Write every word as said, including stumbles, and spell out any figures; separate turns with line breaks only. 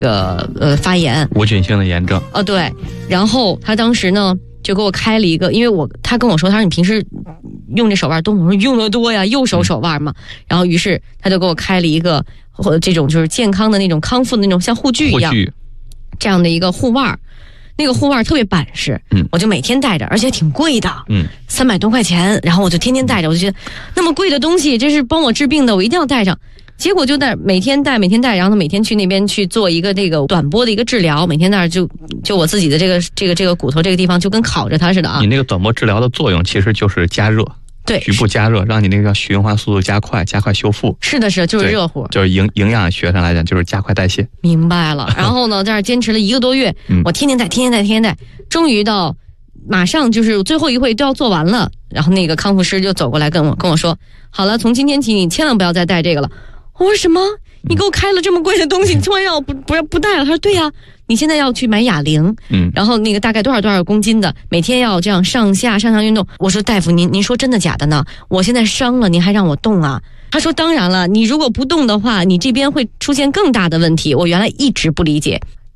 呃呃发炎，
无菌性的炎症。
哦，对。然后他当时呢就给我开了一个，因为我他跟我说，他说你平时用这手腕多吗？我说用的多呀，右手手腕嘛。嗯、然后于是他就给我开了一个或这种就是健康的那种康复的那种像护具一样，这样的一个护腕。那个护腕特别板实，嗯，我就每天戴着，而且挺贵的，嗯，三百多块钱，然后我就天天戴着，我就觉得那么贵的东西，这是帮我治病的，我一定要戴上。结果就戴，每天戴，每天戴，然后每天去那边去做一个这个短波的一个治疗，每天那儿就就我自己的这个这个这个骨头这个地方就跟烤着它似的啊。
你那个短波治疗的作用其实就是加热。
对，
局部加热，让你那个循环速度加快，加快修复。
是的，是的，就是热乎，
就是营营养学上来讲，就是加快代谢。
明白了。然后呢，在这坚持了一个多月，嗯、我天天戴，天天戴，天天戴，终于到马上就是最后一会都要做完了，然后那个康复师就走过来跟我跟我说：“好了，从今天起你千万不要再戴这个了。”我说什么？你给我开了这么贵的东西，你突然让我不不不戴了？他说对呀、啊，你现在要去买哑铃，嗯，然后那个大概多少多少公斤的，每天要这样上下上下运动。我说大夫，您您说真的假的呢？我现在伤了，您还让我动啊？他说当然了，你如果不动的话，你这边会出现更大的问题。我原来一直不理解，